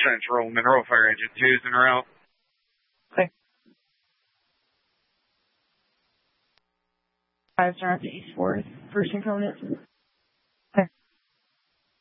Central, Monroe Fire Engine 2's en route. Okay. 5 star to East 4th, first component.